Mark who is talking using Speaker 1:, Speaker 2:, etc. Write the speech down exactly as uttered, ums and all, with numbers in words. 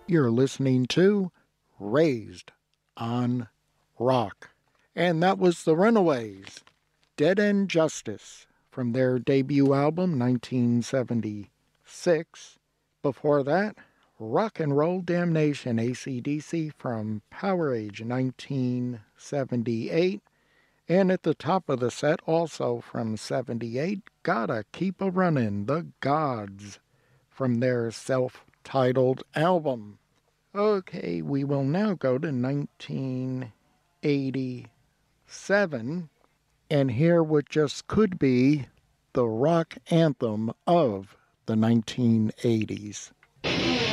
Speaker 1: You're listening to Raised on Rock. And that was the Runaways, Dead End Justice, from their debut album, nineteen seventy-six. Before that, Rock and Roll Damnation, A C D C, from Powerage, nineteen seventy-eight. And at the top of the set, also from seventy-eight, Gotta Keep a Runnin', The Gods, from their self-titled album. Okay, we will now go to nineteen eighty-seven and hear what just could be the rock anthem of the nineteen eighties.